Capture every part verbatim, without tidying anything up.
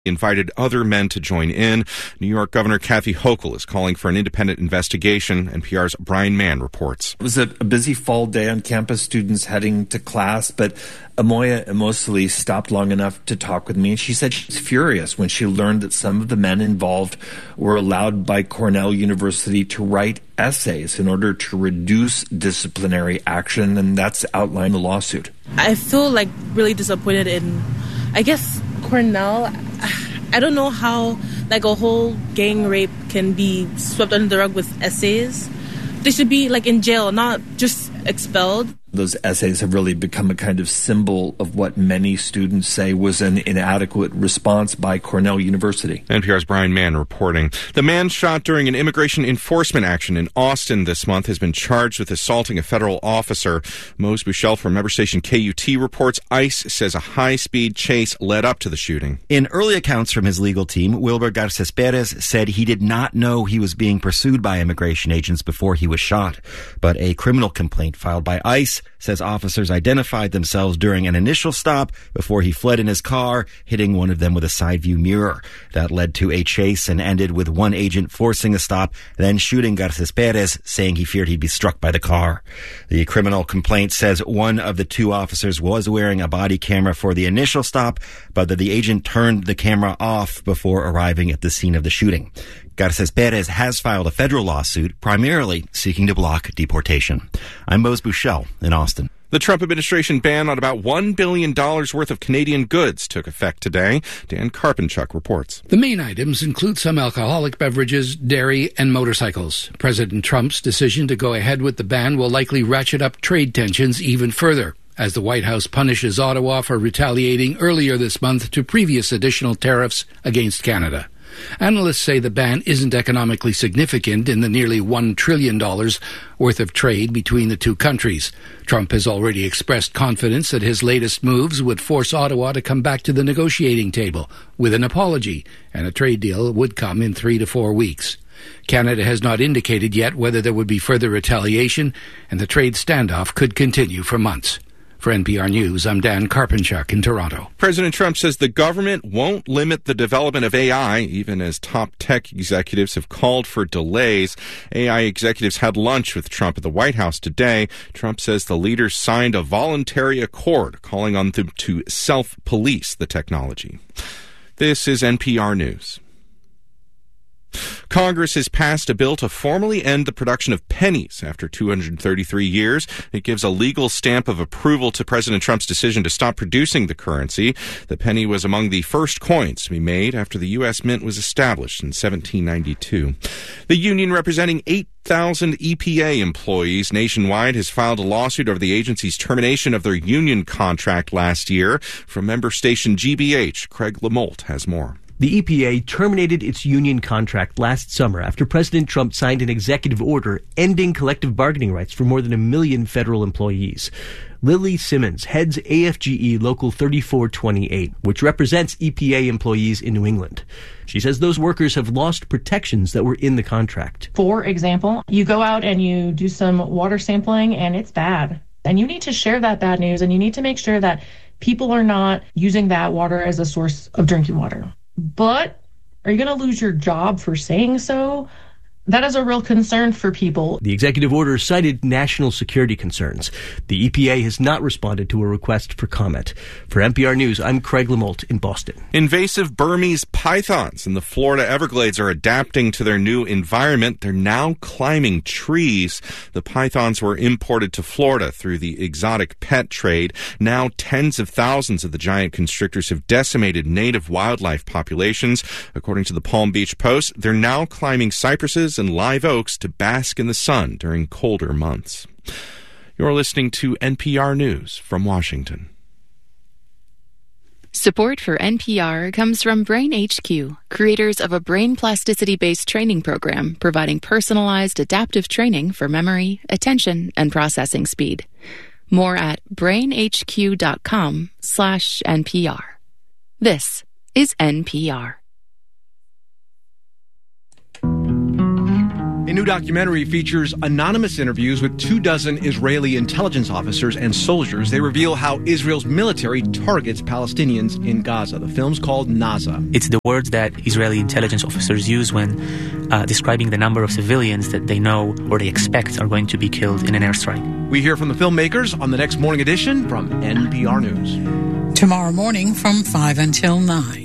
invited other men to join in. New York Governor Kathy Hochul is calling for an independent investigation. N P R's Brian Mann reports. It was a busy fall day on campus, students heading to class, but Amoya Emosili stopped long enough to talk with me, and she said she's furious when she learned that some of the men involved were allowed by Cornell University to write essays in order to reduce disciplinary action, and that's outlined in the lawsuit. I feel like really disappointed in, I guess, Cornell. I don't know how like a whole gang rape can be swept under the rug with essays. They should be like in jail, not just expelled. Those essays have really become a kind of symbol of what many students say was an inadequate response by Cornell University. N P R's Brian Mann reporting. The man shot during an immigration enforcement action in Austin this month has been charged with assaulting a federal officer. Mose Buchel from member station K U T reports ICE says a high-speed chase led up to the shooting. In early accounts from his legal team, Wilber Garces Perez said he did not know he was being pursued by immigration agents before he was shot. But a criminal complaint filed by ICE says officers identified themselves during an initial stop before he fled in his car, hitting one of them with a side view mirror. That led to a chase and ended with one agent forcing a stop, then shooting Garces Perez, saying he feared he'd be struck by the car. The criminal complaint says one of the two officers was wearing a body camera for the initial stop, but that the agent turned the camera off before arriving at the scene of the shooting. Garces Perez has filed a federal lawsuit, primarily seeking to block deportation. I'm Mose Buchel in Austin. The Trump administration ban on about one billion dollars worth of Canadian goods took effect today. Dan Karpenchuk reports. The main items include some alcoholic beverages, dairy, and motorcycles. President Trump's decision to go ahead with the ban will likely ratchet up trade tensions even further, as the White House punishes Ottawa for retaliating earlier this month to previous additional tariffs against Canada. Analysts say the ban isn't economically significant in the nearly one trillion dollars worth of trade between the two countries. Trump has already expressed confidence that his latest moves would force Ottawa to come back to the negotiating table with an apology, and a trade deal would come in three to four weeks. Canada has not indicated yet whether there would be further retaliation, and the trade standoff could continue for months. For N P R News, I'm Dan Karpenchuk in Toronto. President Trump says the government won't limit the development of A I, even as top tech executives have called for delays. A I executives had lunch with Trump at the White House today. Trump says the leaders signed a voluntary accord calling on them to self-police the technology. This is N P R News. Congress has passed a bill to formally end the production of pennies after two hundred thirty-three years. It gives a legal stamp of approval to President Trump's decision to stop producing the currency. The penny was among the first coins to be made after the U S Mint was established in seventeen ninety-two. The union representing eight thousand E P A employees nationwide has filed a lawsuit over the agency's termination of their union contract last year. From member station G B H, Craig Lamolt has more. The E P A terminated its union contract last summer after President Trump signed an executive order ending collective bargaining rights for more than a million federal employees. Lily Simmons heads A F G E Local thirty-four twenty-eight, which represents E P A employees in New England. She says those workers have lost protections that were in the contract. For example, you go out and you do some water sampling and it's bad. And you need to share that bad news, and you need to make sure that people are not using that water as a source of drinking water. But are you going to lose your job for saying so? That is a real concern for people. The executive order cited national security concerns. The E P A has not responded to a request for comment. For N P R News, I'm Craig Lamolt in Boston. Invasive Burmese pythons in the Florida Everglades are adapting to their new environment. They're now climbing trees. The pythons were imported to Florida through the exotic pet trade. Now tens of thousands of the giant constrictors have decimated native wildlife populations. According to the Palm Beach Post, they're now climbing cypresses and live oaks to bask in the sun during colder months. You're listening to N P R News from Washington. Support for N P R comes from Brain H Q, creators of a brain plasticity-based training program providing personalized adaptive training for memory, attention, and processing speed. More at brainhq.com slash NPR. This is N P R. In new documentary features anonymous interviews with two dozen Israeli intelligence officers and soldiers. They reveal how Israel's military targets Palestinians in Gaza. The film's called Naza. It's the words that Israeli intelligence officers use when uh, describing the number of civilians that they know or they expect are going to be killed in an airstrike. We hear from the filmmakers on the next morning edition from N P R News. Tomorrow morning from five until nine.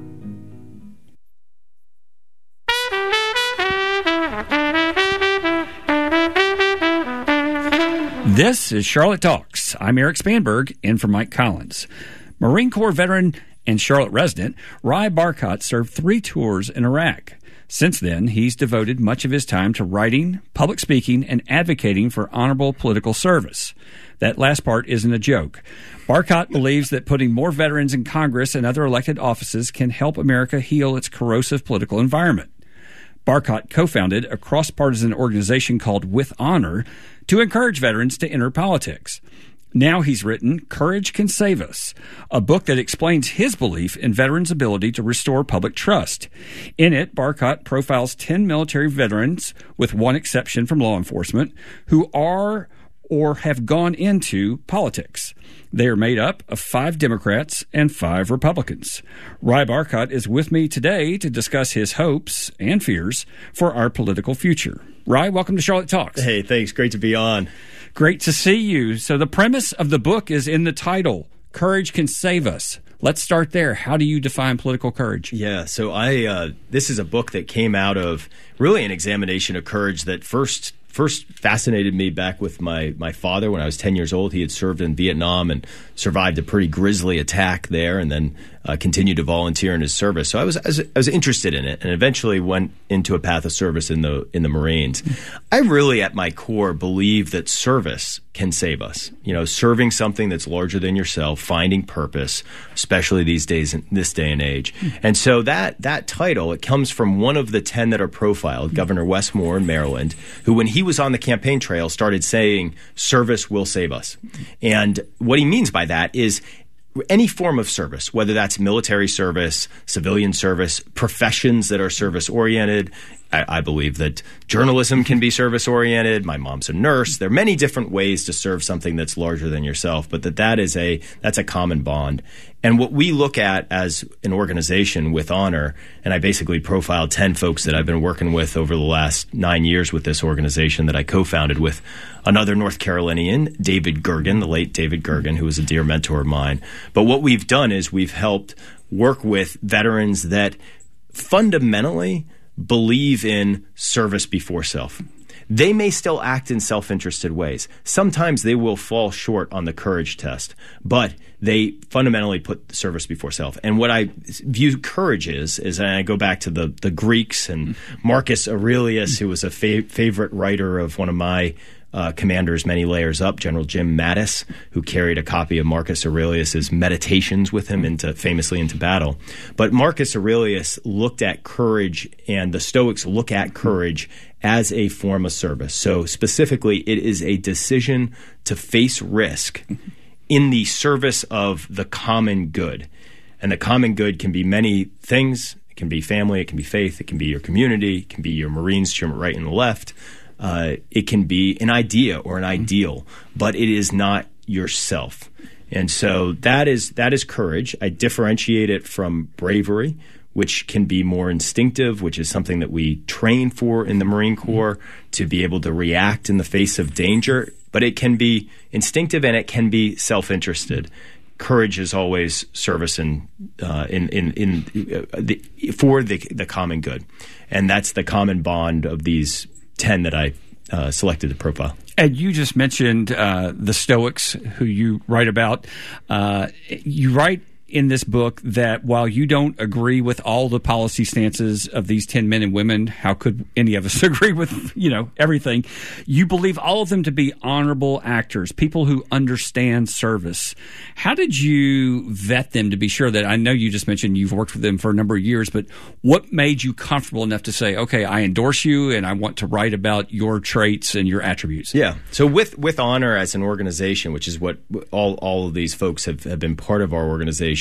This is Charlotte Talks. I'm Eric Spanberg, in for Mike Collins. Marine Corps veteran and Charlotte resident Rai Barkat served three tours in Iraq. Since then, he's devoted much of his time to writing, public speaking, and advocating for honorable political service. That last part isn't a joke. Barkat believes that putting more veterans in Congress and other elected offices can help America heal its corrosive political environment. Barkat co-founded a cross-partisan organization called With Honor to encourage veterans to enter politics. Now he's written Courage Can Save Us, a book that explains his belief in veterans' ability to restore public trust. In it, Barkat profiles ten military veterans, with one exception from law enforcement, who are or have gone into politics. They are made up of five Democrats and five Republicans. Rai Barkat is with me today to discuss his hopes and fears for our political future. Rai, welcome to Charlotte Talks. Hey, thanks. Great to be on. Great to see you. So the premise of the book is in the title, Courage Can Save Us. Let's start there. How do you define political courage? Yeah, so I uh, this is a book that came out of really an examination of courage that first first fascinated me back with my, my father when I was ten years old. He had served in Vietnam and survived a pretty grisly attack there, and then uh, continued to volunteer in his service. So I was, I was I was interested in it, and eventually went into a path of service in the in the Marines. I really, at my core, believe that service can save us. You know, serving something that's larger than yourself, finding purpose, especially these days, in this day and age. And so that that title, it comes from one of the ten that are profiled, Governor Wes Moore in Maryland, who, when he was on the campaign trail, started saying, service will save us. And what he means by that is any form of service, whether that's military service, civilian service, professions that are service-oriented. I, I believe that journalism can be service-oriented. My mom's a nurse. There are many different ways to serve something that's larger than yourself, but that that is a that's a common bond. And what we look at as an organization With Honor, and I basically profiled ten folks that I've been working with over the last nine years with this organization that I co-founded with another North Carolinian, David Gergen, the late David Gergen, who was a dear mentor of mine. But what we've done is we've helped work with veterans that fundamentally believe in service before self. They may still act in self-interested ways. Sometimes they will fall short on the courage test, but they fundamentally put service before self. And what I view courage is, is and I go back to the, the Greeks and Marcus Aurelius, who was a fa- favorite writer of one of my Uh, commanders many layers up, General Jim Mattis, who carried a copy of Marcus Aurelius's Meditations with him into famously into battle. But Marcus Aurelius looked at courage, and the Stoics look at courage as a form of service. So specifically, it is a decision to face risk in the service of the common good. And the common good can be many things. It can be family, it can be faith, it can be your community, it can be your Marines to your right and the left. Uh, it can be an idea or an ideal, but it is not yourself. And so that is that is courage. I differentiate it from bravery, which can be more instinctive, which is something that we train for in the Marine Corps to be able to react in the face of danger. But it can be instinctive and it can be self-interested. Courage is always service in uh, in in, in uh, the, for the the common good, and that's the common bond of these ten that I uh, selected to profile. And you just mentioned uh, the Stoics, who you write about. Uh, you write in this book that while you don't agree with all the policy stances of these ten men and women, how could any of us agree with, you know, everything? You believe all of them to be honorable actors, people who understand service. How did you vet them to be sure that, I know you just mentioned you've worked with them for a number of years, but what made you comfortable enough to say, okay, I endorse you and I want to write about your traits and your attributes? Yeah. So with, with Honor as an organization, which is what all, all of these folks have, have been part of our organization,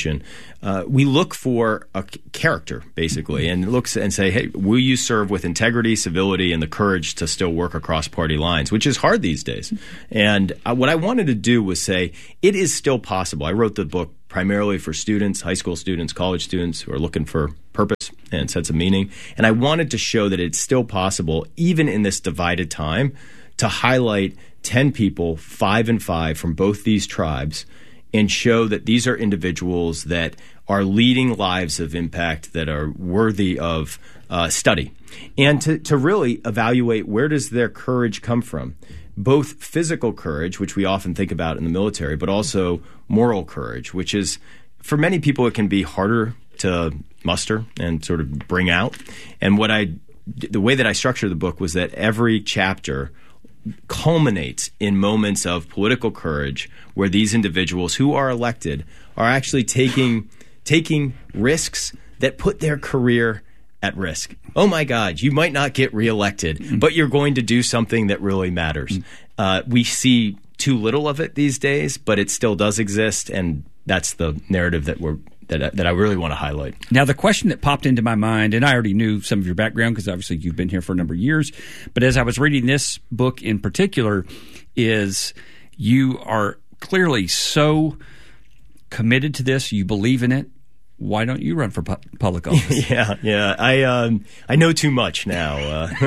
organization, uh, we look for a c- character, basically, and looks and say, hey, will you serve with integrity, civility, and the courage to still work across party lines, which is hard these days. And uh, what I wanted to do was say, it is still possible. I wrote the book primarily for students, high school students, college students who are looking for purpose and sense of meaning. And I wanted to show that it's still possible, even in this divided time, to highlight ten people, five and five from both these tribes, and show that these are individuals that are leading lives of impact that are worthy of uh, study. And to, to really evaluate, where does their courage come from? Both physical courage, which we often think about in the military, but also moral courage, which is, for many people, it can be harder to muster and sort of bring out. And what I, the way that I structured the book was that every chapter culminates in moments of political courage where these individuals who are elected are actually taking taking risks that put their career at risk. Oh my God, you might not get reelected, mm-hmm. but you're going to do something that really matters. Mm-hmm. Uh, we see too little of it these days, but it still does exist, and that's the narrative that we're that that I really want to highlight. Now, the question that popped into my mind, and I already knew some of your background because obviously you've been here for a number of years, but as I was reading this book in particular, is you are clearly so committed to this, you believe in it. Why don't you run for pu- public office? yeah, yeah. I um, I know too much now,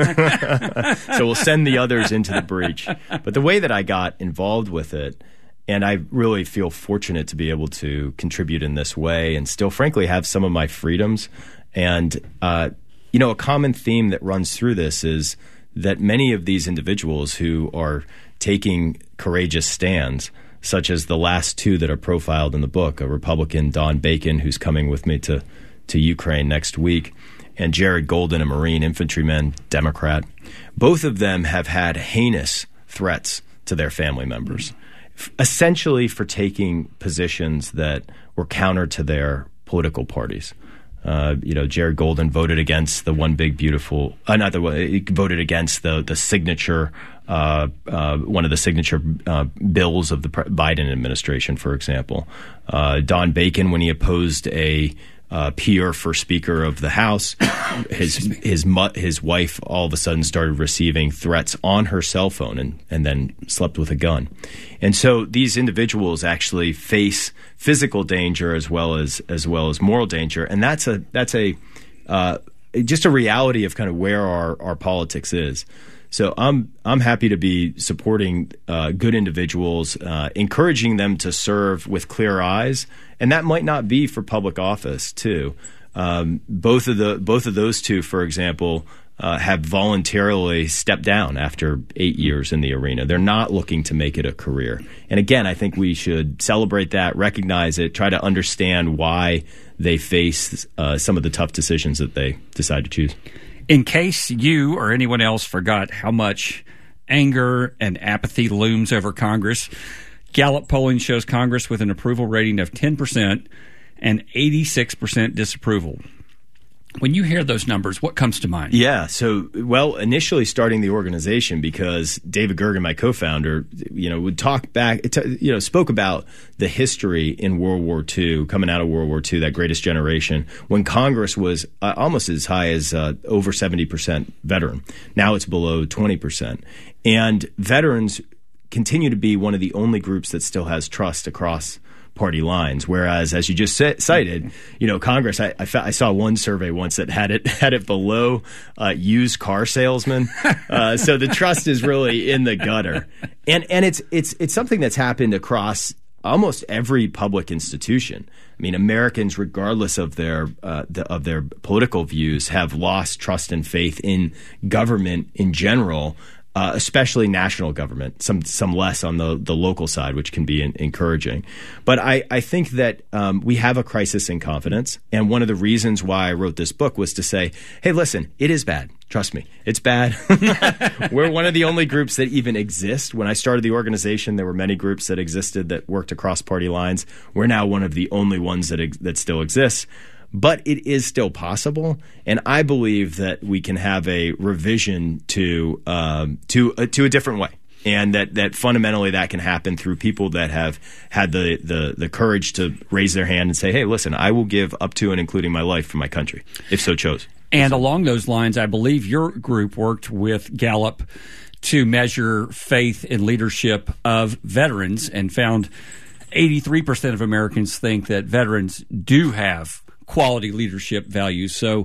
uh, so we'll send the others into the breach. But the way that I got involved with it, and I really feel fortunate to be able to contribute in this way and still, frankly, have some of my freedoms. And, uh, you know, a common theme that runs through this is that many of these individuals who are taking courageous stands, such as the last two that are profiled in the book, a Republican, Don Bacon, who's coming with me to, to Ukraine next week, and Jared Golden, a Marine infantryman, Democrat, both of them have had heinous threats to their family members, essentially for taking positions that were counter to their political parties. Uh, you know, Jared Golden voted against the One Big Beautiful, uh, not the one, he voted against the the signature, uh, uh, one of the signature uh, bills of the Biden administration, for example. Uh, Don Bacon, when he opposed a uh, peer for Speaker of the House, his his mu- his wife all of a sudden started receiving threats on her cell phone and, and then slept with a gun. And so these individuals actually face physical danger as well as as well as moral danger, and that's a that's a uh, just a reality of kind of where our, our politics is. So I'm I'm happy to be supporting uh, good individuals, uh, encouraging them to serve with clear eyes, and that might not be for public office too. Um, both of the both of those two, for example, uh, have voluntarily stepped down after eight years in the arena. They're not looking to make it a career. And again, I think we should celebrate that, recognize it, try to understand why they face uh, some of the tough decisions that they decide to choose. In case you or anyone else forgot how much anger and apathy looms over Congress, Gallup polling shows Congress with an approval rating of ten percent and eighty-six percent disapproval. When you hear those numbers, what comes to mind? Yeah, so, well, initially starting the organization because David Gergen, my co-founder, you know, would talk back, you know, spoke about the history in World War Two, coming out of World War Two, that greatest generation, when Congress was uh, almost as high as uh, over seventy percent veteran. Now it's below twenty percent. And veterans continue to be one of the only groups that still has trust across party lines. Whereas, as you just cited, you know, Congress, I, I, fa- I saw one survey once that had it had it below uh, used car salesmen. Uh, so the trust is really in the gutter, and and it's it's it's something that's happened across almost every public institution. I mean, Americans, regardless of their uh, the, of their political views, have lost trust and faith in government in general. Uh, especially national government, some some less on the, the local side, which can be in, encouraging. But I, I think that um, we have a crisis in confidence. And one of the reasons why I wrote this book was to say, hey, listen, it is bad. Trust me, it's bad. We're one of the only groups that even exist. When I started the organization, there were many groups that existed that worked across party lines. We're now one of the only ones that ex- that still exists. But it is still possible, and I believe that we can have a revision to um, to uh, to a different way. And that, that fundamentally that can happen through people that have had the, the, the courage to raise their hand and say, hey, listen, I will give up to and including my life for my country, if so chose. And along those lines, I believe your group worked with Gallup to measure faith and leadership of veterans and found eighty-three percent of Americans think that veterans do have quality leadership values. So